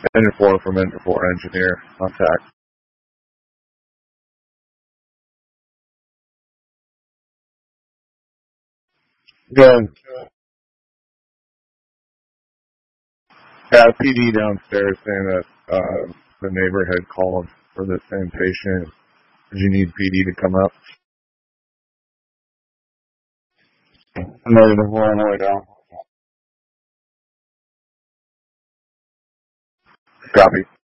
Engine 4 from Engine 4 engineer. Contact. Good. Yeah, PD downstairs saying that the neighbor had called for the same patient. Did you need PD to come up? Negative, we're on the way down. Copy.